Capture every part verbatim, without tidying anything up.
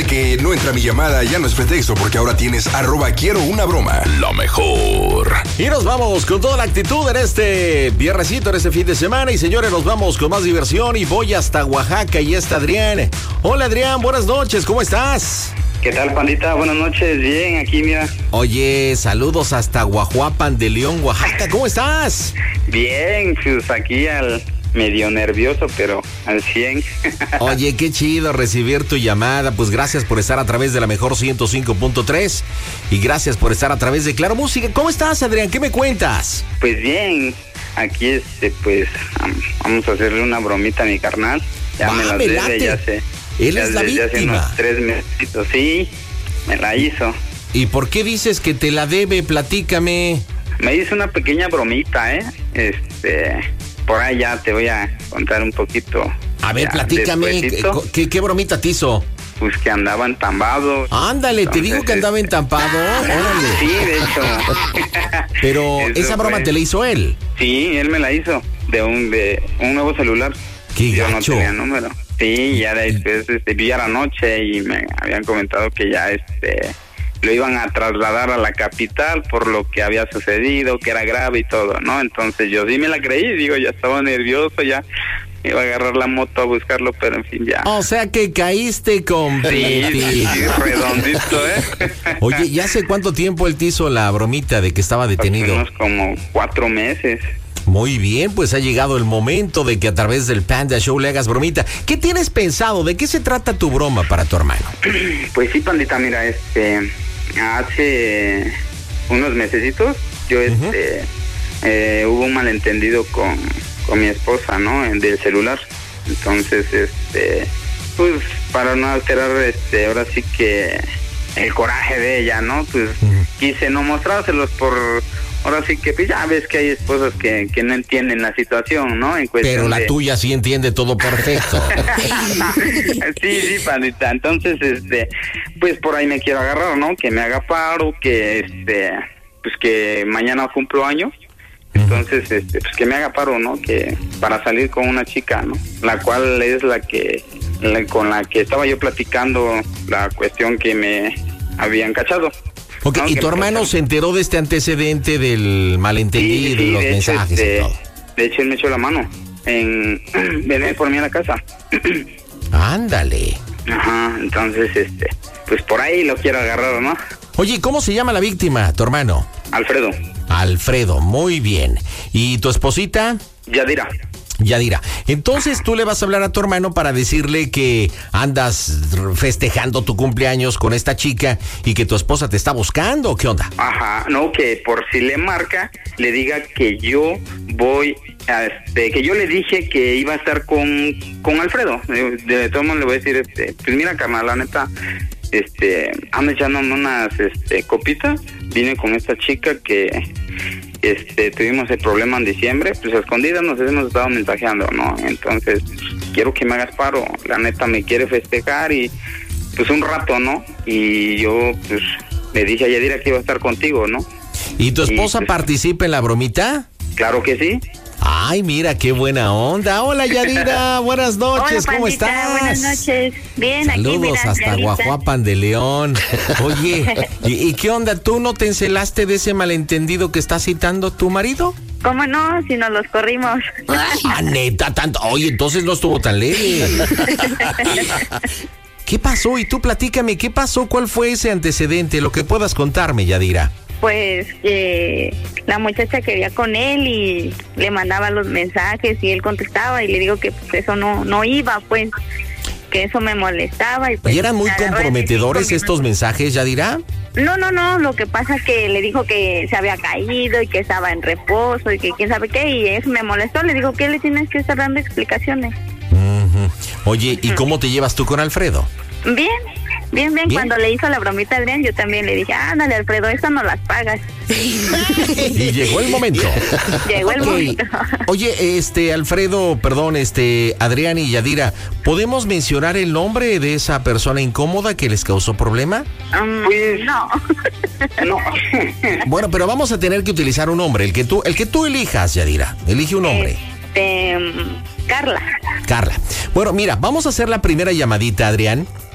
de que no entra mi llamada ya no es pretexto, porque ahora tienes arroba quiero una broma. Lo mejor. Y nos vamos con toda la actitud en este viernesito, en este fin de semana. Y señores, nos vamos con más diversión y voy hasta Oaxaca y está Adrián. Hola Adrián, buenas noches, ¿cómo estás? ¿Qué tal, pandita? Buenas noches, bien, aquí mira. Oye, saludos hasta Guajuapan de León, Oaxaca, ¿cómo estás? Bien, pues aquí al medio nervioso, pero al cien. Oye, qué chido recibir tu llamada, pues gracias por estar a través de la mejor ciento cinco punto tres y gracias por estar a través de Claro Música. ¿Cómo estás, Adrián? ¿Qué me cuentas? Pues bien, aquí este, pues vamos a hacerle una bromita a mi carnal. Ya Va, me la me debe, late. ya sé. Él ya es la desde hace víctima. unos tres mesecitos, sí, me la hizo. ¿Y por qué dices que te la debe? Platícame. Me hizo una pequeña bromita, ¿eh? Este, por ahí ya te voy a contar un poquito. A ver, ya, platícame, ¿qué, qué, ¿qué bromita te hizo? Pues que andaba entambado. Ándale, Entonces, te digo que andaba entampado. Órale. Sí, de hecho. Pero Eso esa broma fue. te la hizo él. Sí, él me la hizo de un de un nuevo celular. Qué Yo gacho. no tenía número. Sí, ya después este, vi a la noche y me habían comentado que ya este lo iban a trasladar a la capital por lo que había sucedido, que era grave y todo, ¿no? Entonces yo sí me la creí, digo, ya estaba nervioso, ya iba a agarrar la moto a buscarlo, pero en fin, ya. O sea que caíste con Sí, sí, sí, redondito, ¿eh? Oye, ¿ya hace cuánto tiempo él te hizo la bromita de que estaba detenido? Unos como cuatro meses. Muy bien, pues ha llegado el momento de que a través del Panda Show le hagas bromita. ¿Qué tienes pensado? ¿De qué se trata tu broma para tu hermano? Pues sí, pandita, mira, este, hace unos mesecitos, yo, este, uh-huh. eh, hubo un malentendido con, con mi esposa, ¿no? Del celular. Entonces, este, pues, para no alterar, este, ahora sí que el coraje de ella, ¿no? Pues, uh-huh. quise no mostrárselos por... Ahora sí que pues ya ves que hay esposas que, que no entienden la situación, ¿no? En Pero la de... tuya sí entiende todo perfecto. Sí, sí, pandita. Entonces, este, pues por ahí me quiero agarrar, ¿no? Que me haga paro, que este, pues que mañana cumplo años. Entonces, este, pues que me haga paro, ¿no? Que para salir con una chica, ¿no? La cual es la que, la, con la que estaba yo platicando la cuestión que me habían cachado. Ok, no, ¿y tu hermano pasaron? Se enteró de este antecedente del malentendido, sí, sí, de los de mensajes hecho, este, y todo? De hecho, él me echó la mano en venir por mí a la casa. Ándale. Ajá, entonces, este, pues por ahí lo quiero agarrar, ¿no? Oye, ¿cómo se llama la víctima, tu hermano? Alfredo. Alfredo, muy bien. ¿Y tu esposita? Yadira. Yadira. Entonces tú le vas a hablar a tu hermano para decirle que andas festejando tu cumpleaños con esta chica y que tu esposa te está buscando. ¿Qué onda? Ajá, no, que por si le marca, le diga que yo voy, a, este, que yo le dije que iba a estar con, con Alfredo. De, de todo modo le voy a decir, este, pues mira, carnal, la neta, este, ando echándome unas, este, copitas. Vine con esta chica que... Este, tuvimos el problema en diciembre, pues a escondidas nos hemos estado mensajeando, ¿no? Entonces, quiero que me hagas paro, la neta me quiere festejar y pues un rato, ¿no? Y yo, pues, le dije a Yadira que iba a estar contigo, ¿no? ¿Y tu esposa y, pues, participa en la bromita? Claro que sí. Ay, mira, qué buena onda. Hola, Yadira, buenas noches, Hola, ¿cómo pandita, estás? Buenas noches, bien, saludos aquí, mira, hasta Clarita. Guajuapan de León. Oye, ¿y, ¿y qué onda? ¿Tú no te encelaste de ese malentendido que está citando tu marido? ¿Cómo no? Si nos los corrimos. Ah, neta, tanto. Oye, entonces no estuvo tan leve. ¿Qué pasó? Y tú platícame, ¿qué pasó? ¿Cuál fue ese antecedente? Lo que puedas contarme, Yadira. Pues que la muchacha quería con él y le mandaba los mensajes y él contestaba y le digo que pues eso no no iba, pues que eso me molestaba. ¿Y, pues, ¿Y eran muy comprometedores estos mensajes, Yadira? No, no, no, lo que pasa es que le dijo que se había caído y que estaba en reposo y que quién sabe qué, y eso me molestó. Le digo, ¿qué le tienes que estar dando explicaciones? Uh-huh. Oye, ¿y cómo te llevas tú con Alfredo? Bien, bien, bien, bien. Cuando le hizo la bromita a Adrián, yo también le dije, ándale, Alfredo, eso no las pagas. Y llegó el momento. Llegó el okay. momento. Oye, este, Alfredo, perdón, este, Adrián y Yadira, ¿podemos mencionar el nombre de esa persona incómoda que les causó problema? Um, pues, no. No. Bueno, pero vamos a tener que utilizar un nombre, el que tú, el que tú elijas, Yadira. Elige un nombre. Este, Carla. Carla. Bueno, mira, vamos a hacer la primera llamadita, Adrián.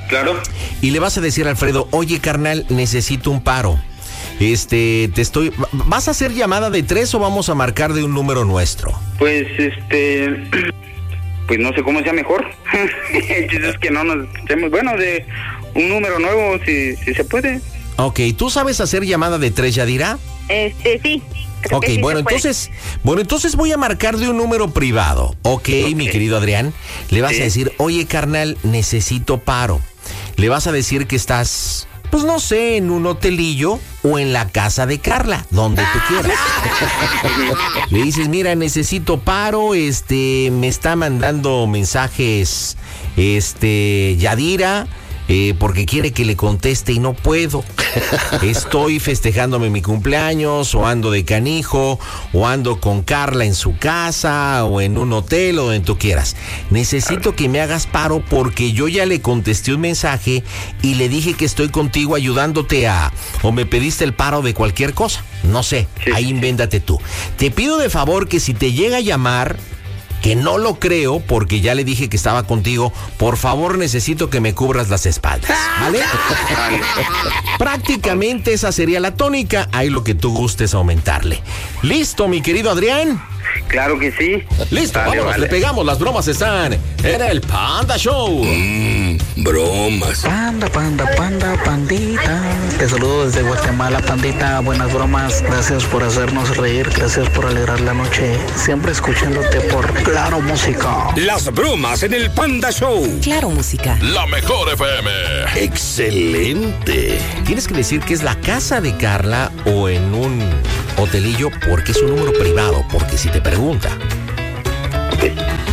Claro. Y le vas a decir a Alfredo, oye, carnal, necesito un paro. Este, te estoy... ¿Vas a hacer llamada de tres o vamos a marcar de un número nuestro? Pues, este... Pues no sé cómo sea mejor. El chiste es que no nos escuchemos. Bueno, de un número nuevo, si, si se puede. Ok, ¿tú sabes hacer llamada de tres, Yadira? Este, sí. Ok, sí bueno, entonces, bueno, entonces voy a marcar de un número privado. Ok, okay. Mi querido Adrián, le vas sí. a decir, oye, carnal, necesito paro. Le vas a decir que estás, pues no sé, en un hotelillo o en la casa de Carla, donde tú quieras. Le dices, mira, necesito paro, este, me está mandando mensajes, este, Yadira, Eh, porque quiere que le conteste y no puedo. Estoy festejándome mi cumpleaños, o ando de canijo, o ando con Carla en su casa, o en un hotel, o donde tú quieras. Necesito que me hagas paro porque yo ya le contesté un mensaje y le dije que estoy contigo ayudándote a... o me pediste el paro de cualquier cosa. No sé, sí. Ahí invéntate tú. Te pido de favor que si te llega a llamar... que no lo creo porque ya le dije que estaba contigo, por favor necesito que me cubras las espaldas, ¿vale? Prácticamente esa sería la tónica, ahí lo que tú gustes aumentarle. ¿Listo, mi querido Adrián? Claro que sí. Listo, vale, vámonos, vale. Le pegamos, las bromas están en el Panda Show. Mmm, bromas. Panda, panda, panda, pandita. Te saludo desde Guatemala, pandita. Buenas bromas. Gracias por hacernos reír. Gracias por alegrar la noche. Siempre escuchándote por Claro Música. Las bromas en el Panda Show. Claro Música. La mejor F M. Excelente. Tienes que decir que es la casa de Carla o en un hotelillo porque es un número privado, porque si te pregunta. Okay.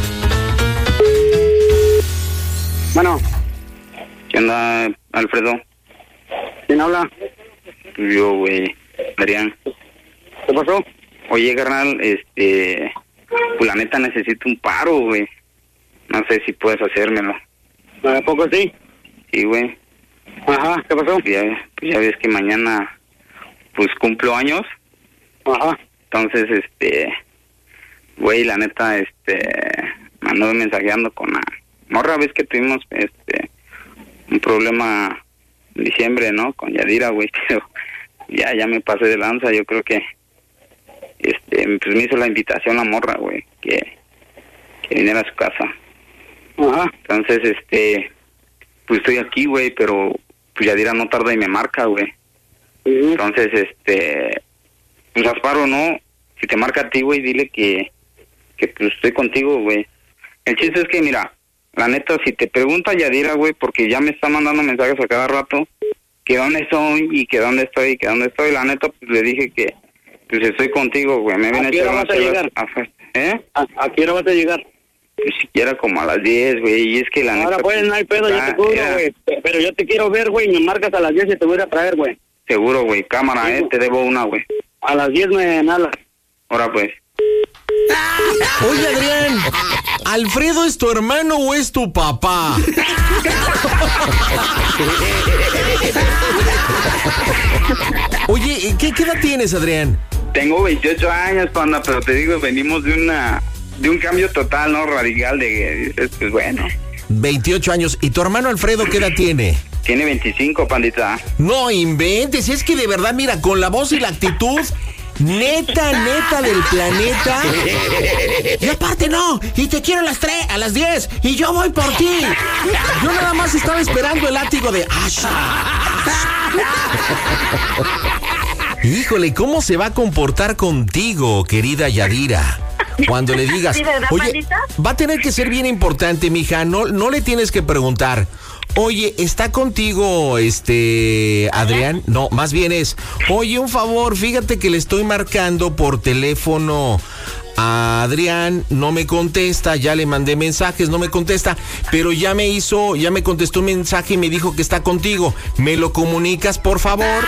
Bueno. ¿Qué onda, Alfredo? ¿Quién habla? Yo, güey, Adrián. ¿Qué pasó? Oye, carnal, este... pues la neta necesito un paro, güey. No sé si puedes hacérmelo. ¿A poco sí? Sí, güey. Ajá, ¿qué pasó? Ya, pues ya ves que mañana, pues cumplo años. Ajá. Entonces, este... güey, la neta, este... me anduve mensajeando con la morra. Ves que tuvimos, este... un problema en diciembre, ¿no? Con Yadira, güey. Pero ya, ya me pasé de lanza. Yo creo que... este, pues me hizo la invitación la morra, güey. Que... que viniera a su casa. Ajá. Entonces, este... pues estoy aquí, güey, pero... pues Yadira no tarda y me marca, güey. Uh-huh. Entonces, este... pues Asparo, ¿no? Si te marca a ti, güey, dile que... que pues estoy contigo, güey. El chiste es que, mira... la neta, si te pregunta Yadira, güey, porque ya me está mandando mensajes a cada rato, que dónde estoy, y que dónde estoy, y que dónde estoy, la neta, pues le dije que, pues estoy contigo, güey, me viene a echar vas a llegar? ¿Eh? ¿A, ¿A qué hora vas a llegar? Pues siquiera como a las diez, güey, y es que la neta... Ahora pues, no hay pedo, yo te cubro, güey, pero yo te quiero ver, güey, me marcas a las diez y te voy a ir a traer, güey. Seguro, güey, cámara, sí, eh, te debo una, güey. A las diez me hablas. Ahora pues. Oye, Adrián, ¿Alfredo es tu hermano o es tu papá? Oye, ¿qué, qué edad tienes, Adrián? Tengo veintiocho años, panda, pero te digo, venimos de una de un cambio total, ¿no? Radical de, dices, pues bueno. veintiocho años. ¿Y tu hermano Alfredo qué edad tiene? Tiene veinticinco, pandita. No inventes, es que de verdad, mira, con la voz y la actitud... neta, neta del planeta. Y aparte no, y te quiero a las tres, a las diez, y yo voy por ti. Yo nada más estaba esperando el látigo de Asha. Híjole, ¿cómo se va a comportar contigo, querida Yadira? Cuando le digas, ¿Sí, verdad, oye, pandita? va a tener que ser bien importante, mija, no, no le tienes que preguntar. Oye, ¿está contigo, este, Adrián? No, más bien es, oye, un favor, fíjate que le estoy marcando por teléfono a Adrián, no me contesta, ya le mandé mensajes, no me contesta, pero ya me hizo, ya me contestó un mensaje y me dijo que está contigo. ¿Me lo comunicas, por favor?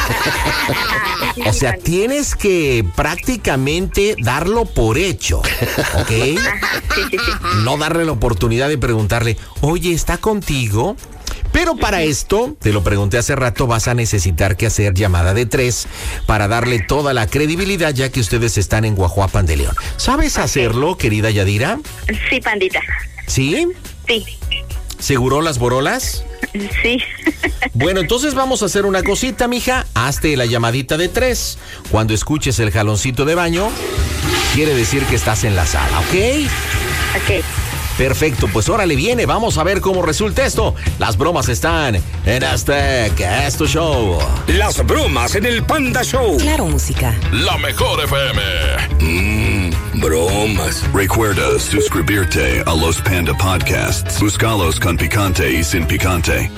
O sea, tienes que prácticamente darlo por hecho, ¿ok? Sí, sí, sí. No darle la oportunidad de preguntarle, oye, ¿está contigo? Pero para esto, te lo pregunté hace rato, vas a necesitar que hacer llamada de tres para darle toda la credibilidad, ya que ustedes están en Guajuapan de León. ¿Sabes hacerlo, querida Yadira? Sí, pandita. ¿Sí? Sí. ¿Seguro las borolas? Sí. Bueno, entonces vamos a hacer una cosita, mija. Hazte la llamadita de tres. Cuando escuches el jaloncito de baño, quiere decir que estás en la sala, ¿ok? Ok. Perfecto, pues órale, viene. Vamos a ver cómo resulta esto. Las bromas están en este Esto Show. Las bromas en el Panda Show. Claro, música. La mejor F M. Mmm, bromas. Recuerda suscribirte a los Panda Podcasts. Búscalos con picante y sin picante.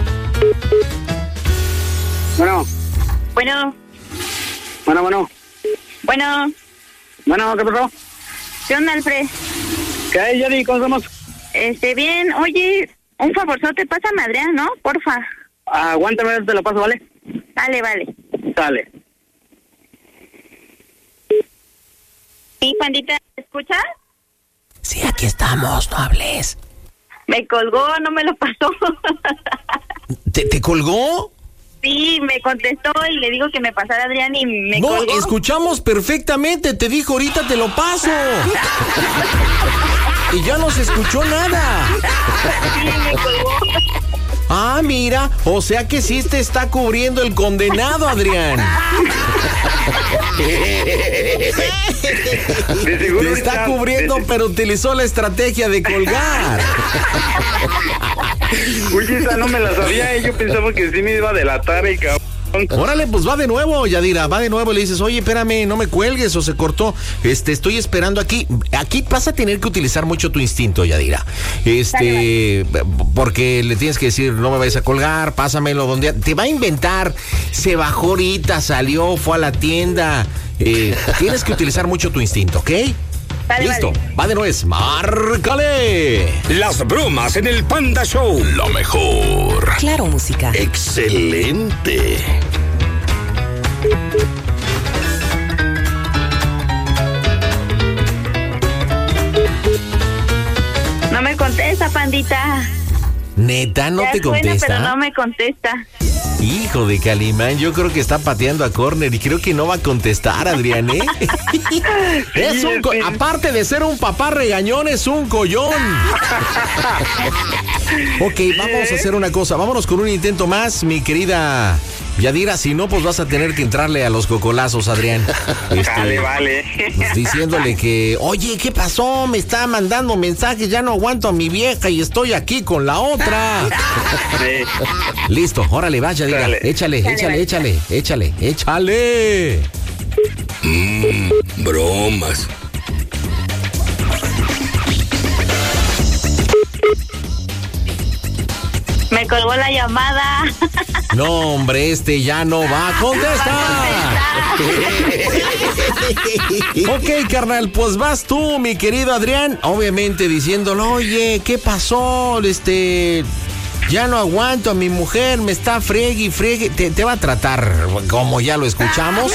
Bueno, Bueno, bueno, bueno. bueno. Bueno, ¿qué pasó? ¿Qué onda, Alfred? ¿Qué hay, Yadi? ¿Cómo estamos? Este, bien. Oye, un favorzote, pásame a Adrián, ¿no? Porfa. Aguántame, te lo paso, ¿vale? Dale, vale. Dale. ¿Sí, pandita? ¿Me escuchas? Sí, aquí estamos, no hables. Me colgó, no me lo pasó. ¿Te, te colgó? Sí, me contestó y le digo que me pasara Adrián y me No, colgó. escuchamos perfectamente. Te dijo ahorita te lo paso. Y ya no se escuchó nada. Sí, me colgó. Ah, mira, o sea que sí te está cubriendo el condenado, Adrián. De seguro Te está cubriendo, de- pero utilizó la estrategia de colgar. Oye, esa no me la sabía, eh. Yo pensaba que sí me iba a delatar el cabrón. Órale, pues va de nuevo, Yadira, va de nuevo. Le dices, oye, espérame, no me cuelgues o se cortó. Este, estoy esperando aquí. Aquí vas a tener que utilizar mucho tu instinto, Yadira. Este, porque le tienes que decir, no me vayas a colgar, pásamelo donde... Te va a inventar, se bajó ahorita, salió, fue a la tienda. Eh, tienes que utilizar mucho tu instinto, ¿ok? Vale, Listo, vale. va de nuez, márcale. Las bromas en el Panda Show. Lo mejor. Claro, música. Excelente. No me contesta, pandita. Neta, ¿no Ya te suena, contesta? pero no me contesta. Hijo de Calimán, yo creo que está pateando a córner y creo que no va a contestar, Adrián, ¿eh? Es un co- aparte de ser un papá regañón, es un collón. Ok, vamos a hacer una cosa. Vámonos con un intento más, mi querida Yadira. Si no, pues vas a tener que entrarle a los cocolazos, Adrián. Este, Vale, vale. pues diciéndole que, oye, ¿qué pasó? Me está mandando mensajes, ya no aguanto a mi vieja y estoy aquí con la otra. Sí. Listo, órale, vaya, diga. Dale. Échale, Dale, échale, vale. échale, échale, échale. Mmm, bromas. Me colgó la llamada. No, hombre, este ya no va a contestar. Ok, carnal, pues vas tú, mi querido Adrián. Obviamente diciéndole, oye, ¿qué pasó? Este... Ya no aguanto a mi mujer, me está friegue y friegue. Te, te va a tratar como ya lo escuchamos.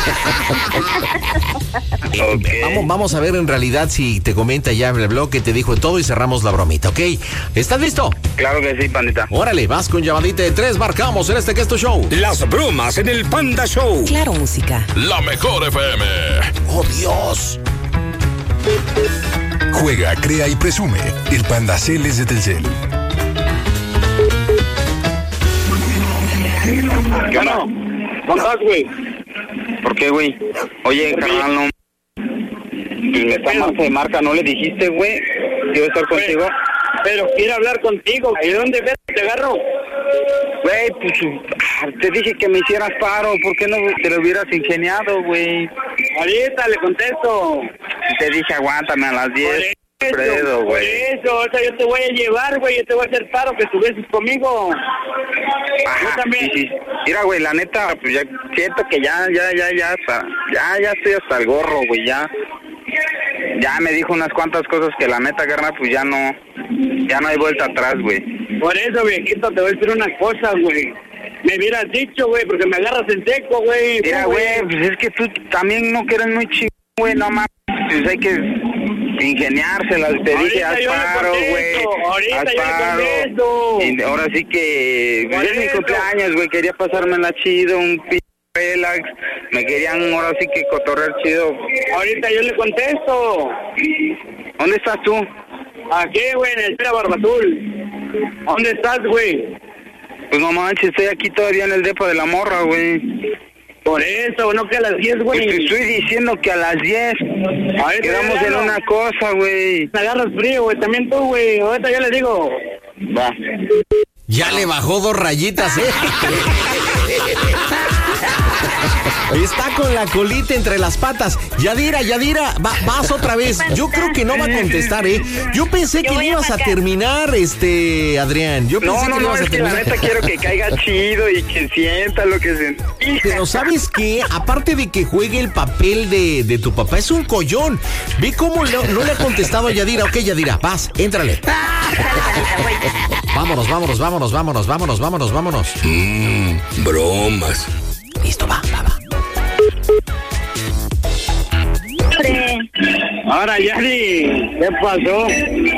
Ok. Vamos, vamos a ver en realidad si te comenta ya en el blog que te dijo todo y cerramos la bromita, ¿ok? ¿Estás listo? Claro que sí, pandita. Órale, vas con llamadita de tres, marcamos en este que es tu show. Las bromas en el Panda Show. Claro, música. La mejor F M. ¡Oh, Dios! Juega, crea y presume. El Panda Cel es de Telcel. ¿Qué onda? ¿Dónde estás, güey? ¿Por qué, güey? Oye, carnal, no... Y me está marca de marca, ¿no le dijiste, güey? Que iba a estar contigo. Pero quiero hablar contigo. ¿Y dónde ves te agarro? Güey, pues ah, te dije que me hicieras paro. ¿Por qué no te lo hubieras ingeniado, güey? Ahorita le contesto. Te dije, aguántame a las diez. Fredo, Por güey. eso, o sea, yo te voy a llevar, güey. Yo te voy a hacer paro que estuvieses conmigo. Yo Ajá, también. sí, sí. Mira, güey, la neta, pues ya siento que ya, ya, ya, ya, hasta, ya, ya estoy hasta el gorro, güey, ya. Ya me dijo unas cuantas cosas que la neta, carnal, pues ya no, ya no hay vuelta atrás, güey. Por eso, viejito, te voy a decir una cosa, güey. Me hubieras dicho, güey, porque me agarras en seco, güey. Mira, Tú, güey, pues es que tú también no que eres muy chingón, güey, no mames. Pues hay que ingeniárselas, te dije, Ahorita haz yo le paro, contesto, güey. ahorita Haz yo le paro. contesto. Y ahora sí que, pues Por es mi eso. cumpleaños, güey, quería pasármela chido, un p... relax. Me querían ahora sí que cotorrear chido. Ahorita yo le contesto. ¿Dónde estás tú? Aquí, güey, en el Pera Barba Azul. ¿Dónde estás, güey? Pues no manches, estoy aquí todavía en el depa de la morra, güey. Por eso, no que a las diez, güey. Pues te estoy diciendo que a las diez. A ver, quedamos en una cosa, güey. Te agarras frío, güey. También tú, güey. Ahorita yo le digo. Va. Ya le bajó dos rayitas, ¿eh? Está con la colita entre las patas. Yadira, Yadira, va, vas otra vez. Yo creo que no va a contestar, ¿eh? Yo pensé Yo que voy a ibas a marcar. terminar, este, Adrián. Yo pensé No, no, que no, ibas a es que la terminar. neta quiero que caiga chido y que sienta lo que sentí. Pero ¿sabes qué? Aparte de que juegue el papel de, de tu papá, es un collón. Ve cómo no, no le ha contestado a Yadira. Ok, Yadira, vas, éntrale. Vámonos, vámonos, vámonos, vámonos, vámonos, vámonos, vámonos. Mmm, bromas. Listo, va, va, va. Hombre, Ahora, Yari, ¿qué pasó?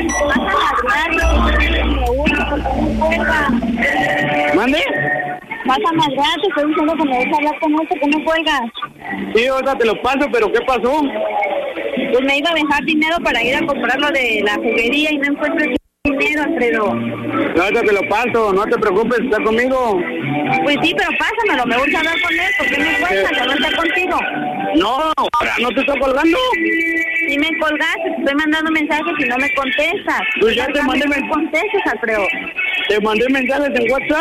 ¿Mande? vas a madrear, te estoy diciendo que me dejes hablar con esto, que no cuelgas. Sí, ahorita te lo paso, pero ¿qué pasó? Pues me iba a dejar dinero para ir a comprar lo de la juguería y no encuentro el dinero, Alfredo. Ahorita te lo paso, no te preocupes, está conmigo. Pues sí, pero pásamelo, me gusta hablar con él, porque me cuesta que no está contigo. No, ahora no te estoy colgando. Si me colgaste, te estoy mandando mensajes y no me contestas. Pues ya te mandé No men- me contestes, Alfredo. Te mandé mensajes en WhatsApp.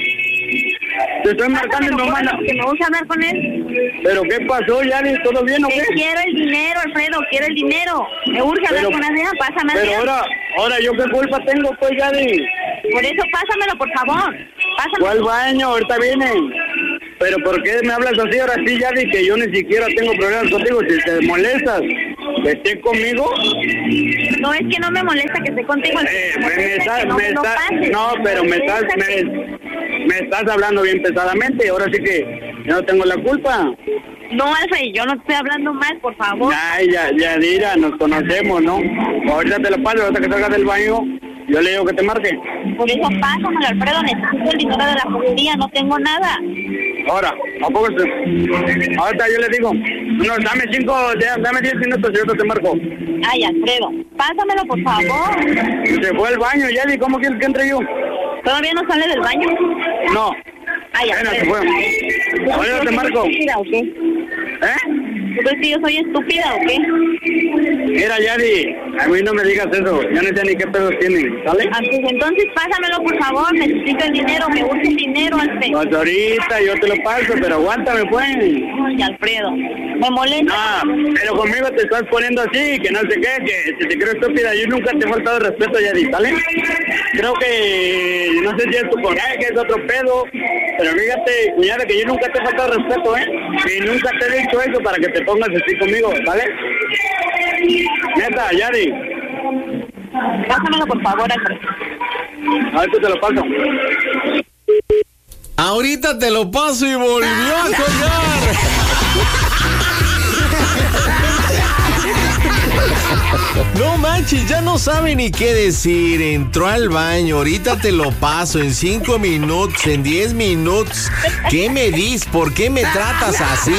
Te estoy marcando y Pásamelo, no manda. porque me gusta hablar con él. ¿Pero qué pasó, Yari? ¿Todo bien o Que qué? quiero el dinero, Alfredo, quiero el dinero. Me urge hablar Pero- con Adrián, pásame Pero Adrián. ahora, ahora yo qué culpa tengo, pues, Yari. Por eso pásamelo, por favor. Pásamelo. ¿Cuál baño? Ahorita viene. Pero ¿por qué me hablas así ahora sí, Yari? Que yo ni siquiera tengo problemas contigo. Si te molestas, que esté conmigo. No es que no me molesta que esté contigo. Eh, me me, me molesta estás, que no, me no estás, pases. no, pero me estás, molesta que- me, me estás hablando bien pesadamente. Ahora sí que yo no tengo la culpa. No, Alfred, yo no te estoy hablando mal, por favor. Ay, ya, Yadira, nos conocemos, ¿no? Ahorita te lo paso, ahorita que salgas del baño, yo le digo que te marque. Por eso pásamelo, Alfredo, necesito el dinero de la juguería, no tengo nada. Ahora, ¿a poco se- ahorita yo le digo, no, dame cinco, ya, dame diez minutos y ahorita te marco. Ay, Alfredo, pásamelo, por favor. Se fue al baño, Yadi, ¿cómo quieres que entre yo? ¿Todavía no sale del baño? No. Ay, Bueno, Alfredo. se fue. ¿Tú Ahorita crees te que marco. soy estúpida o qué? ¿Eh? ¿Tú crees que yo soy estúpida o qué? Mira, Yadi, a mí no me digas eso, yo no sé ni qué pedos tienen, ¿sale? Ah, pues entonces pásamelo, por favor, necesito el dinero, me gusta el dinero, Alfredo. Pues ahorita yo te lo paso, pero aguántame, pues. Ay, Alfredo, me molesta. No, pero conmigo te estás poniendo así, que no sé qué, que si te creo estúpida, yo nunca te he faltado el respeto, Yadi, ¿sale? Creo que, no sé si es tu coraje, que es otro pedo, pero fíjate, cuñada, que yo nunca te he faltado el respeto, ¿eh? Y nunca te he dicho eso para que te pongas así conmigo, ¿vale? Neta, Yadi, Pásamelo, por favor, Alfredo. ahorita te lo paso. Ahorita te lo paso y volvió a colgar. No manches, ya no sabe ni qué decir. Entró al baño, ahorita te lo paso en cinco minutos, en diez minutos. ¿Qué me dices? ¿Por qué me tratas así?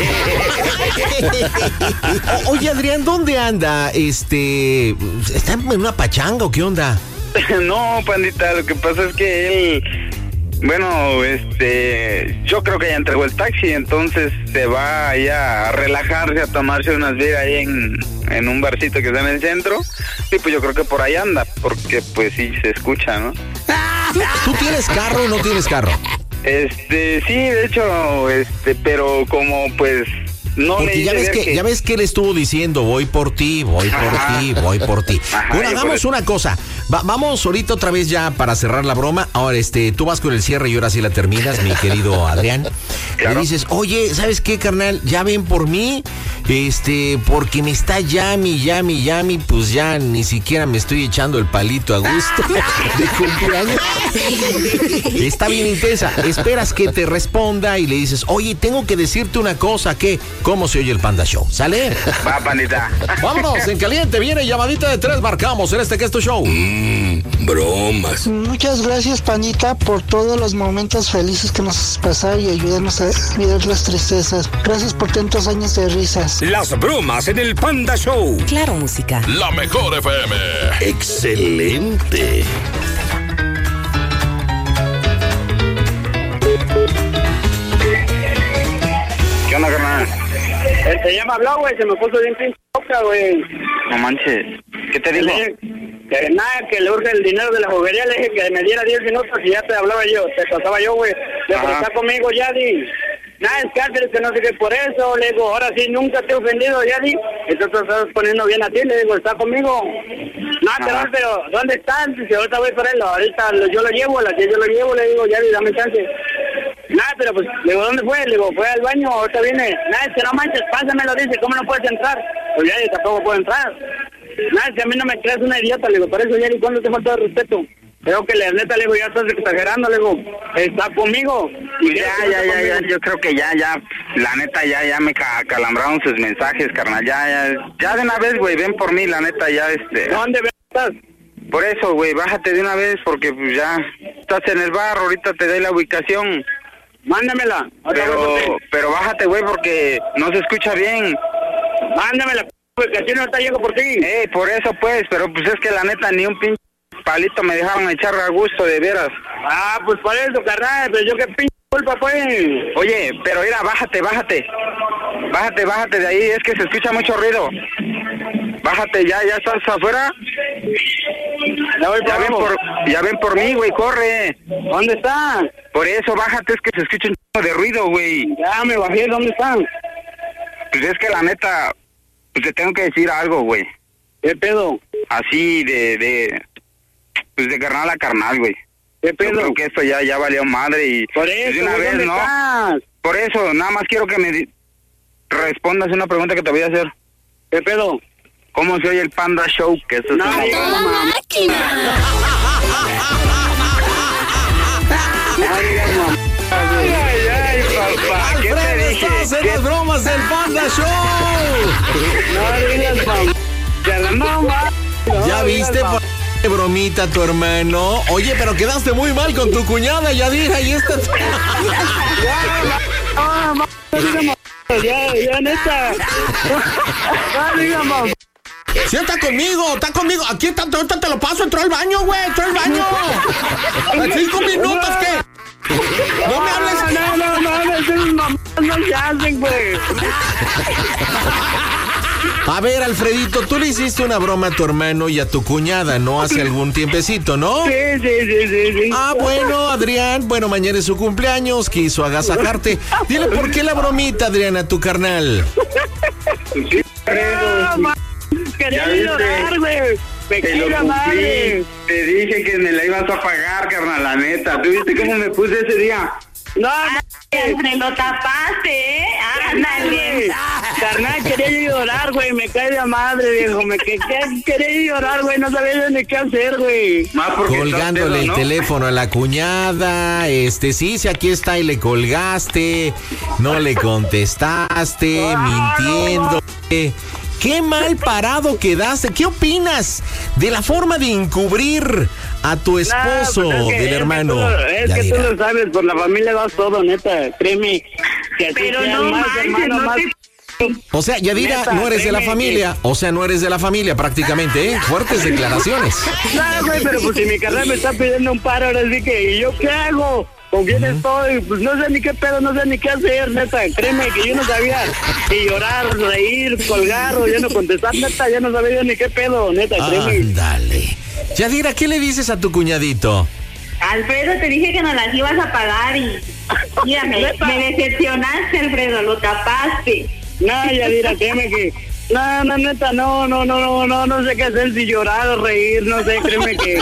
O- Oye, Adrián, ¿dónde anda? Este, ¿está en una pachanga o qué onda? No, pandita, lo que pasa es que él, bueno, este, yo creo que ya entregó el taxi, entonces se va allá a relajarse, a tomarse unas beers ahí en, en un barcito que está en el centro, y pues yo creo que por ahí anda, porque pues sí se escucha, ¿no? ¿Tú tienes carro o no tienes carro? Este, sí, de hecho, este, pero como pues no le Porque ya hice ves ver que, ya ves que él estuvo diciendo, voy por ti, voy por Ajá. ti, voy por ti. Ajá, Bueno, yo por hagamos eso. una cosa. Va- vamos ahorita otra vez ya para cerrar la broma. Ahora, este, tú vas con el cierre y ahora sí la terminas, mi querido Adrián. Claro. Le dices, oye, ¿sabes qué, carnal? Ya ven por mí, este, porque me está llame, llame, llame, pues ya ni siquiera me estoy echando el palito a gusto de cumpleaños. Está bien intensa. Esperas que te responda y le dices, oye, tengo que decirte una cosa, ¿qué? ¿Cómo se oye el Panda Show? ¿Sale? Va, pandita. Vámonos, en caliente, viene llamadita de tres, marcamos en este que es tu show. Mmm, bromas. Muchas gracias, Panita, por todos los momentos felices que nos has pasado y ayudarnos a olvidar las tristezas. Gracias por tantos años de risas. Las bromas en el Panda Show. Claro, música. La mejor F M. Excelente. Este ya me habló, güey, se me puso bien pinche boca, güey. No manches. ¿Qué te dijo? Le dije que nada, que le urge el dinero de la juguería, le dije que me diera diez minutos y ya te hablaba yo, te pasaba yo, güey. Le dije, está conmigo, Yadi. Nada, es cárcel, que no sé qué, por eso, le digo, ahora sí, nunca te he ofendido, Yadi. Entonces estás poniendo bien a ti, le digo, está conmigo. No, pero, pero, ¿dónde están? Dice, ahorita voy por él, ahorita lo, yo lo llevo, la que yo lo llevo, le digo, Yadi, dame chance. Nada, pero pues, le digo, ¿dónde fue? Le digo, fue al baño, ahorita viene. Nada, es que no manches, pásamelo, dice, ¿cómo no puedes entrar? Pues Yadi, tampoco puedo entrar. Nada, es que a mí no me creas una idiota, le digo, por eso, Yadi, ¿cuándo te falta de respeto? Creo que la neta, le digo, ya estás exagerando, le digo, está conmigo. Y ya, ya, ya, ya, yo creo que ya, ya, la neta, ya, ya me ca calambraron sus mensajes, carnal, ya, ya, ya de una vez, güey, ven por mí, la neta, ya, este... ¿Dónde estás? Por eso, güey, bájate de una vez, porque pues ya, estás en el bar, ahorita te doy la ubicación. Mándamela. Pero, pero bájate, güey, porque no se escucha bien. Mándamela, ubicación, ahorita llego por ti. Eh, por eso, pues, pero pues es que la neta, ni un pinche palito me dejaron echar a gusto, de veras. Ah, pues por eso, carnal, pero yo qué pinche culpa, pues. Oye, pero mira, bájate, bájate. Bájate, bájate de ahí, es que se escucha mucho ruido. Bájate, ya, ya estás afuera. Ya, voy ya, ven por, ya ven por mí, güey, corre. ¿Dónde están? Por eso, bájate, es que se escucha un chingo de ruido, güey. Ya me bajé, ¿dónde están? Pues es que la neta, pues te tengo que decir algo, güey. ¿Qué pedo? Así de, de, pues de carnal a carnal, güey. ¿Qué pedo? Yo creo que esto ya, ya valió madre y... Por eso, pues de una ¿dónde vez, ¿no? estás? Por eso, nada más quiero que me di respondas una pregunta que te voy a hacer. ¿Qué pedo? ¿Cómo se oye el Panda Show? Que eso no, es una máquina. Ay, ay, ay, papá. ¿Qué te dije? Estás en las bromas del Panda Show. No digas, mamá. No, mamá. ¿Ya viste, pa qué bromita tu hermano? Oye, pero quedaste muy mal con tu cuñada, Yadira, y esta... Ya, ya, neta. No digas, mamá. Sí, está conmigo, está conmigo. Aquí está, ahorita te lo paso, entró al baño, güey, entró al baño. Cinco minutos, ¿qué? No me hables. No, no, no, no, esas mamás no se hacen, güey. A ver, Alfredito, tú le hiciste una broma a tu hermano y a tu cuñada, ¿no? Hace algún tiempecito, ¿no? Sí, sí, sí, sí, sí. Ah, bueno, Adrián, bueno, mañana es su cumpleaños, quiso agasajarte. Dile, ¿por qué la bromita, Adrián, a tu carnal? Sí, no, quería llorar, güey. Me quiera madre. Te dije que me la ibas a pagar, carnal, la neta. ¿Tú viste cómo me puse ese día? No, Siempre lo tapaste, ¿eh? Ándale. Carnal, quería llorar, güey. Me cae de madre, viejo. Me que, que, quería llorar, güey. No sabía ni qué hacer, güey. Colgándole el ¿no? teléfono a la cuñada. Este, sí, sí, aquí está y le colgaste. No le contestaste, ah, mintiendo. No, no. Qué mal parado quedaste. ¿Qué opinas de la forma de encubrir a tu esposo no, pues es que, del hermano? Es que, tú, es que tú lo sabes, por la familia vas todo, neta. Créeme. Que así Pero no más, manches, hermano, no más... te... O sea, Yadira, neta, no eres de la familia. Que... O sea, no eres de la familia prácticamente, ¿eh? Fuertes declaraciones. No, güey, pero pues si mi carnal me está pidiendo un paro, ahora sí que, ¿y yo qué hago? ¿Con quién estoy? Pues no sé ni qué pedo, no sé ni qué hacer, neta. Créeme que yo no sabía si llorar, reír, colgar o ya no contestar, neta. Ya no sabía yo ni qué pedo, neta, créeme. Dale. Yadira, ¿qué le dices a tu cuñadito? Alfredo, te dije que no las ibas a pagar y... Mira, me, me decepcionaste, Alfredo, lo tapaste. No, Yadira, créeme que... No, no, neta, no, no, no, no, no, no sé qué hacer, si llorar o reír, no sé, créeme que...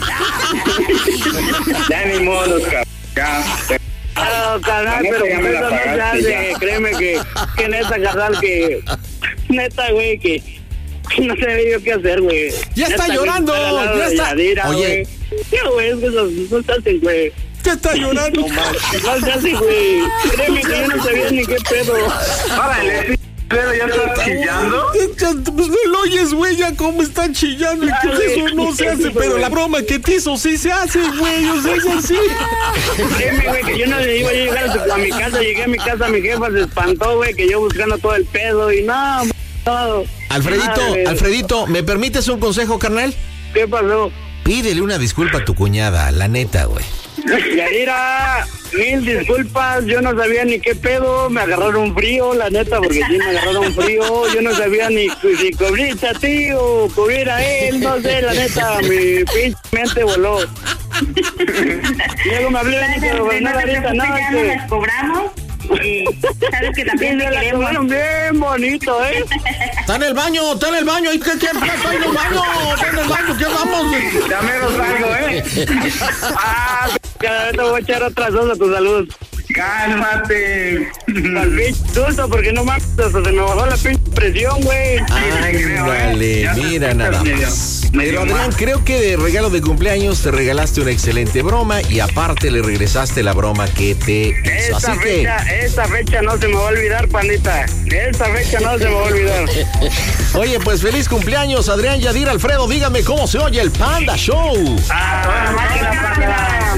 Ya ni modo, cabrón. No, carnal, pero eso no se hace, créeme que, que neta, carnal, que, neta, güey, que, que no sé yo qué hacer, güey. Ya está llorando, ya está. Yadira, oye. ¿Qué, güey? Es que eso no se hace, güey. ¿Qué está llorando? No se hace, güey. Créeme que yo no sabía ni qué pedo. Órale, pero ya estás chillando. Pues no lo oyes, güey, ya cómo están chillando. Y que eso no se hace, pero la broma que te hizo sí se hace, güey. O sea, es así. Créeme, güey, que yo no iba a llegar a, a mi casa. Llegué a mi casa, mi jefa se espantó, güey, que yo buscando todo el pedo y no, no. Alfredito, madre. Alfredito, ¿me permites un consejo, carnal? ¿Qué pasó? Pídele una disculpa a tu cuñada, la neta, güey. Yadira. Mil disculpas, yo no sabía ni qué pedo, me agarraron frío, la neta, porque sí me agarraron frío, yo no sabía ni si cubrirte a ti o cubrir a él, no sé, la neta, mi pinche mente voló. Luego me hablé de mi gobernador ahorita, no, ya no las cobramos. Y sabes que también le queremos. Bien bonito, ¿eh? Está en el baño, está en el baño. ¿Qué, qué, qué está en el baño? Está en el baño, ¿qué vamos? Dame los algo, ¿eh? Ah, cada vez te voy a echar otras dos a tu salud. Cálmate. Al pinche susto, porque no mames, hasta se me bajó la pinche presión, güey. Ándale, mira nada más. Pero Adrián, creo que de regalo de cumpleaños te regalaste una excelente broma y aparte le regresaste la broma que te hizo. Esta Así fecha, que... esta fecha no se me va a olvidar, pandita. Esta fecha no se me va a olvidar. Oye, pues feliz cumpleaños, Adrián Yadir Alfredo. Dígame cómo se oye el Panda Show. Ah, toda máquina, panda.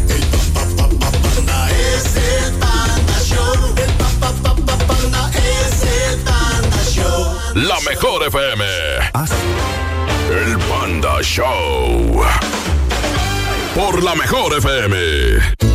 Es el Panda Show. El pa, pa, pa, pa, Panda es el Panda Show. La mejor F M. El Panda Show. Por la mejor F M.